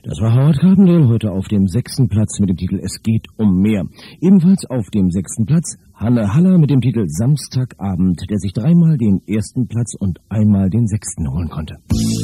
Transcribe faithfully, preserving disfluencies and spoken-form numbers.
Das war Howard Carpendale heute auf dem sechsten Platz mit dem Titel Es geht um mehr. Ebenfalls auf dem sechsten Platz Hanne Haller mit dem Titel Samstagabend, der sich dreimal den ersten Platz und einmal den sechsten holen konnte.